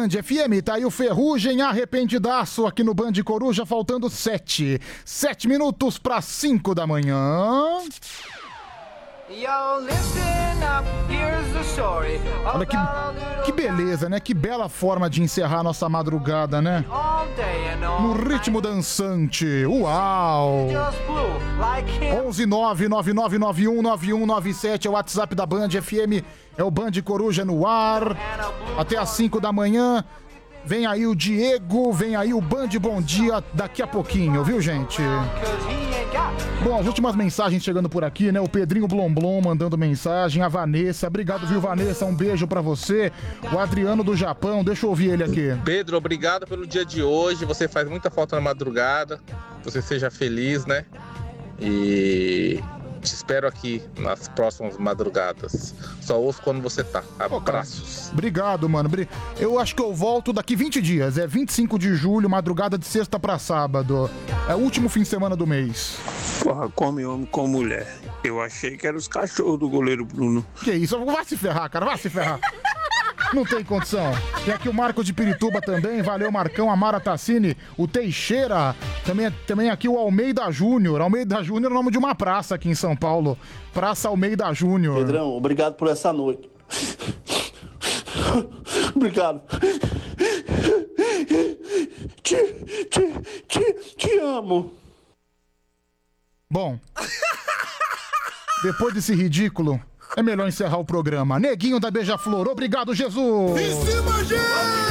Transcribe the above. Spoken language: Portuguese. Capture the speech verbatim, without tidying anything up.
Band F M, tá aí o Ferrugem arrependidaço aqui no Band Coruja, faltando sete. Sete minutos para cinco da manhã. Olha que, que beleza, né? Que bela forma de encerrar a nossa madrugada, né? No ritmo dançante. Uau! onze nove nove nove nove um nove um nove sete é o WhatsApp da Band F M. É o Band Coruja no ar. Até às cinco da manhã. Vem aí o Diego, vem aí o Band Bom Dia daqui a pouquinho, viu, gente? Bom, as últimas mensagens chegando por aqui, né? O Pedrinho Blomblom mandando mensagem, a Vanessa, obrigado, viu, Vanessa? Um beijo pra você. O Adriano do Japão, deixa eu ouvir ele aqui. Pedro, obrigado pelo dia de hoje, você faz muita falta na madrugada, você seja feliz, né? E te espero aqui nas próximas madrugadas. Só ouço quando você tá. Abraços. Pô, obrigado, mano. Eu acho que eu volto daqui vinte dias. É vinte e cinco de julho, madrugada de sexta pra sábado. É o último fim de semana do mês. Porra, come homem com mulher. Eu achei que eram os cachorros do goleiro Bruno. Que isso? Vai se ferrar, cara. Vai se ferrar. Não tem condição. Tem aqui o Marco de Pirituba também. Valeu, Marcão. A Mara Tassini. O Teixeira. Também, também aqui o Almeida Júnior. Almeida Júnior é o nome de uma praça aqui em São Paulo. Praça Almeida Júnior. Pedrão, obrigado por essa noite. Obrigado. Te, te, te, te amo. Bom. Depois desse ridículo, é melhor encerrar o programa. Neguinho da Beija-Flor, obrigado, Jesus! Em cima, gente!